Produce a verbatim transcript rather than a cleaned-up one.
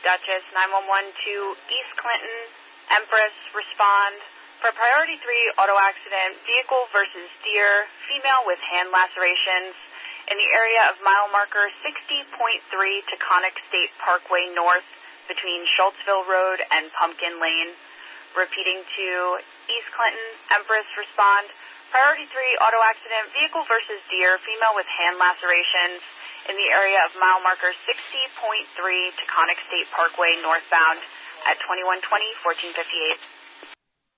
Duchess, nine one one to East Clinton, Empress, respond. For priority three auto accident, vehicle versus deer, female with hand lacerations in the area of mile marker sixty point three Taconic State Parkway North between Schultzville Road and Pumpkin Lane. Repeating to East Clinton, Empress, respond. Priority three auto accident, vehicle versus deer, female with hand lacerations in the area of mile marker sixty point three Taconic State Parkway northbound at twenty-one twenty, fourteen fifty-eight.